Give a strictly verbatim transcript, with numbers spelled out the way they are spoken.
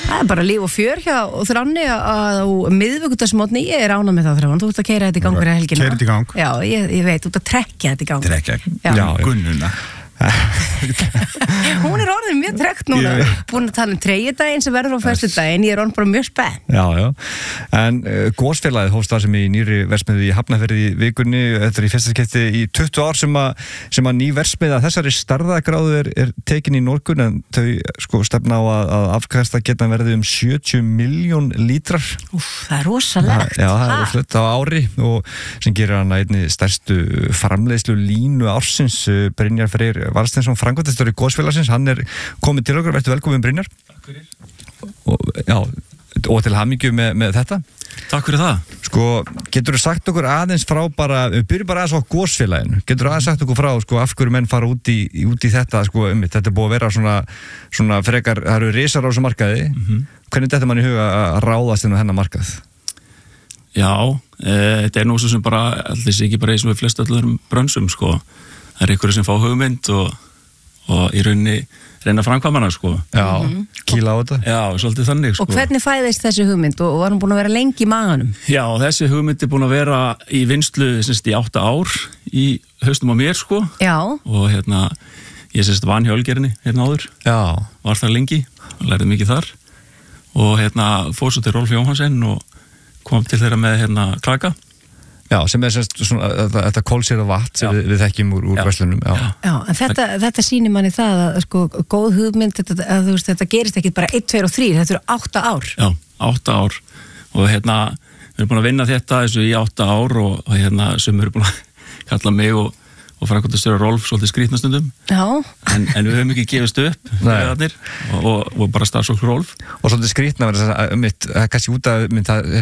Það er bara líf og fjör hjá Þráni á miðvikudagsmótni, ég er ánað með það Þráin, þú ert að keyra þetta í gang fyrir helgina. Keyra þetta í gang. Já, ég, ég veit, þú ert að trekkja þetta í gang. Trekkja, já, já Gunnuna. Hún er orðin mjög trekt núna, búin að tala um treyjudaginn sem verður á föstudaginn, ég er orðin bara mjög spennt. Já, já, en uh, gósfélagið hófst það sem í nýri versmiði í Hafnarfirði í vikunni, þetta er í fyrsta skipti í tuttugu ár sem að, sem að ný versmiða þessari stærðagráðu er, er tekin í notkun, en þau sko stefna á að, að afkasta geta verði um sjötíu milljón lítrar. Úf, það er rosalegt. Já, það er rosalegt á ári og sem gerir hann einni stærstu framleiðslu línu ársins. Brynjar Freyr Valsteinsson, framkvæmdastjóri gósfélagsins, hann er komið til okkur, verður velkomin Brynjar. Takk fyrir. Og, já, og til hamingju með, með þetta. Takk fyrir það. Sko, getur þú sagt okkur aðeins frá bara, við byrjum bara aðeins á gósfélaginu, getur þú aðeins sagt okkur frá, sko, af hverju menn fara út í, út í þetta, sko, um þetta er búið að vera svona, svona frekar, það eru risar á þessu markaði, mm-hmm. Hvernig þetta mann í huga að ráðast inn á hennar markað? Já, e, þetta er nú svo sem bara, allir sé ekki bara eins og við flest allir brönsum, sko. Það er einhverju sem fá hugmynd og, og í rauninni reyna framkvæmana, sko. Já, mm-hmm. Kýla á þetta. Já, svolítið þannig, sko. Og hvernig fæðist þessi hugmynd og var hún búin að vera lengi í maganum? Já, þessi hugmynd er búin að vera í vinnslu semst í átta ár í haustum á mér, sko. Já. Og hérna, ég semst vann hjá Ölgerinni hérna áður. Já. Var þar lengi, lærði mikið þar. Og hérna fór svo til Rolf Jóhansen og kom til þeirra með hérna klaka. Já, sem er semst svona, þetta kólsýrða vatn sem við, við þekkjum úr, úr verslunum. Já, já en þetta, þetta sýnir manni það að sko, góð hugmynd, þetta, að, þú veist, þetta gerist ekki bara einn, tveir og þrír, þetta eru átta ár. Já, átta ár. Og hérna, við erum búin að vinna þetta þessu í átta ár og, og hérna, sem eru búin að kalla mig og, og framkvæmdastjóri Rolf svolítið skrýtna stundum. Já. En, en við höfum ekki gefist upp og, og, og bara starfsfólk Rolf. Og svolítið skrýtna verður þess að, um mitt, kannski út af, mynd, það,